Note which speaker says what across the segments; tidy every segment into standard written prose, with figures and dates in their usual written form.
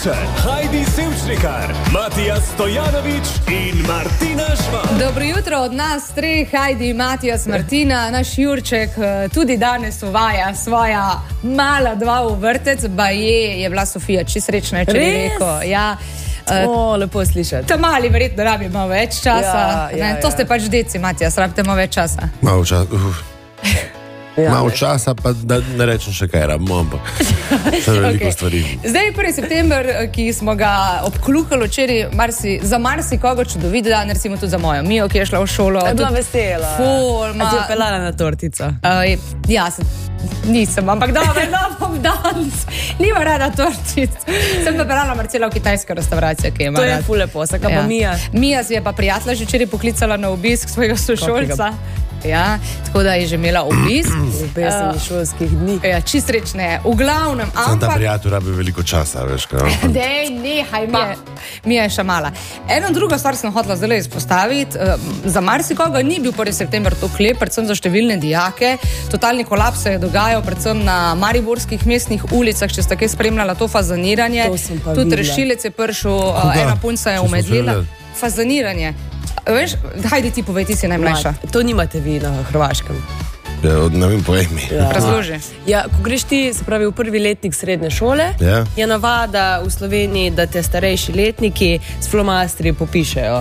Speaker 1: Jančar, Heidi Sevčnikar, Matija Stojanović in Martina Švab.
Speaker 2: Dobro jutro od nas treh, Heidi, Matijas, Martina. Naš Jurček tudi danes uvaja svoja mala dva v vrtec, je bila Sofija, či srečna, če bi rekel. Ja.
Speaker 3: Lepo slišati.
Speaker 2: Ta mali verjetno rabi malo več časa. To ste pač deci, Matijas, rabite malo več časa.
Speaker 4: Malo časa, pa da ne rečem še kaj rabimo, ampak še veliko stvari.
Speaker 2: Zdaj je 1. september, ki smo ga obklukali včeraj za marsikoga čudovit dan, recimo tudi za mojo Mijo, ki je šla v šolo.
Speaker 3: Je bila vesela. A ti je pelala na tortico?
Speaker 2: Ja, nisem, ampak bom danes. Nima rada tortic. Sem pa pelala Marcela v kitajsko restauracijo, ki ima
Speaker 3: rad. To
Speaker 2: je
Speaker 3: ful lepo, saka pa Mija.
Speaker 2: Mija si je pa prijatelja že včeraj poklicala na obisk svojega sošolca. Ja, tako da je že imela obisk.
Speaker 3: Pesem šolskih dni.
Speaker 2: Ja, čist srečne. V glavnem, ampak...
Speaker 4: Sam ta prijatelj rabi veliko časa, veš kaj?
Speaker 2: Nehaj, Mija je še mala. Eno drugo stvar sem hotela zdaj izpostaviti. Za marsikoga ni bil 1. september to klep, predvsem za številne dijake. Totalni kolaps se je dogajal predvsem na mariborskih mestnih ulicah, če ste kaj spremljala to fazaniranje. Tudi Rešilec je prišel, ena punca je umedlila. Fazaniranje. Veš, hajde ti povej, ti si najmlajša.
Speaker 3: To nimate vi na Hrvaškem.
Speaker 4: Ne vem, povej mi.
Speaker 2: Razloži.
Speaker 3: Ja, ko greš ti, se pravi, v prvi letnik srednje šole, je navada v Sloveniji, da te starejši letniki s flomastri popišejo.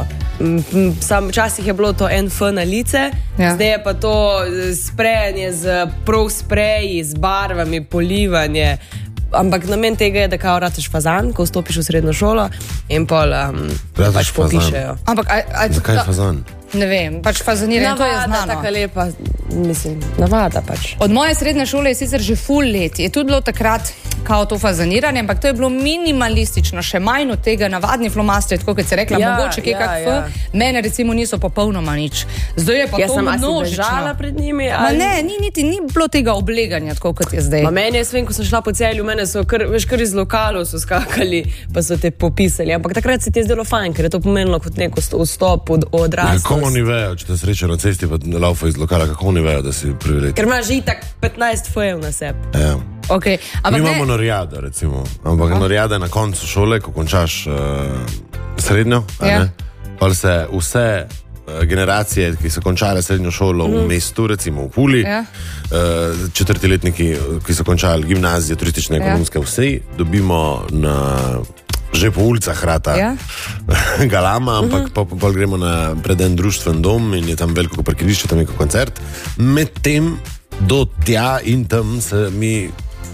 Speaker 3: Včasih je bilo to en F na lice, zdaj je pa to sprejanje z prav spreji, z barvami, polivanje. Ampak namen tega je, da kao rataš fazan, ko vstopiš v srednjo šolo in pol pač popišejo.
Speaker 4: Zakaj fazan?
Speaker 2: Ne vem, pač fazaniranje, to je znano.
Speaker 3: Navada, taka lepa, mislim, navada pač.
Speaker 2: Od moje srednje šole je sicer že ful let. Je tudi bilo takrat kao to fazaniranje, ampak to je bilo minimalistično, še manj od tega, navadni flomastri, tako kot si rekla, mogoče kaj kak F. Mene recimo niso popolnoma nič. Zdaj je pa to množično.
Speaker 3: Jaz sem bežala pred njimi.
Speaker 2: Ni bilo tega obleganja, tako kot je zdaj.
Speaker 3: Meni je svem, ko sem šla po Celju, mene so kar iz lokalov so skakali, pa so te popisali. Ampak takrat se ti je zdelo fajn, ker je to pomenilo kot neko vstop od odraslosti.
Speaker 4: Kako oni vejo, če te srečajo na cesti, pa laufa iz lokala, kako oni vejo, da si privilegij?
Speaker 3: Ker imaš itak 15 fojev na sebi.
Speaker 4: Ja.
Speaker 2: Okay,
Speaker 4: mi imamo Norjada, recimo. Ampak Norjada je na koncu šole, ko končaš srednjo, pa se vse generacije, ki so končale srednjo šolo v mestu, recimo v Puli, četrtiletniki, ki so končali gimnazije, turistične, ekonomske, vse dobimo že po ulicah rata galama, ampak pa gremo pred en društven dom in je tam veliko parkirišče, tam je koncert. Medtem do tja in tam se mi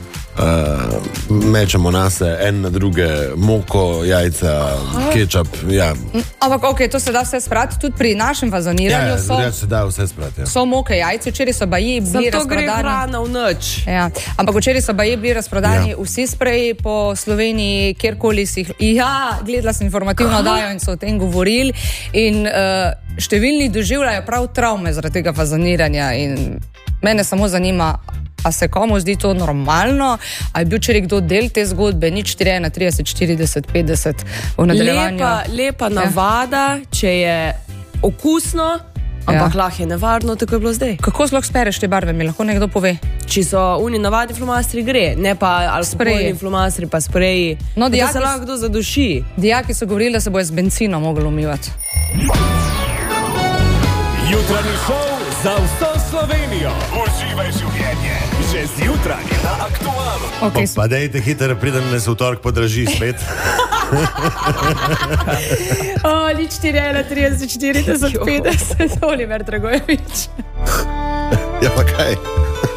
Speaker 4: mečemo nase en na druge, moko, jajca, kečap,
Speaker 2: Ampak to se da vse sprati, tudi pri našem fazaniranju
Speaker 4: se da vse sprati,
Speaker 2: so moke jajce, včeraj so bili razprodani.
Speaker 3: Zato gre hrana v noč.
Speaker 2: Ampak včeraj so bili razprodani vsi spreji po Sloveniji, kjerkoli si jih, gledala sem informativno oddajo in so o tem govorili in številni doživljajo prav travme zaradi tega fazaniranja in mene samo zanima, a se komu zdi to normalno, a je bil včeraj kdo del te zgodbe, nič 31, 30, 40, 50 v nadaljevanju.
Speaker 3: Lepa navada, če je okusno, ampak lahko je nevarno, tako je bilo zdaj.
Speaker 2: Kako sploh spereš te barve, mi lahko nekdo pove?
Speaker 3: Či so oni navadni flomastri gre, ne pa alkoholni flomastri, pa spreji.
Speaker 2: No,
Speaker 3: da se lahko kdo zaduši.
Speaker 2: Dijaki so govorili, da se bojo z benzinom mogli umivati.
Speaker 1: Jutranji šov za vso Slovenijo. Uživaj življenje. Že zjutraj na Aktualu.
Speaker 4: Pa dejte hitro, preden se v torek podraži spet.
Speaker 2: Nič 4, 30, 40, 50, Oliver Dragojevič.
Speaker 4: Ja pa kaj?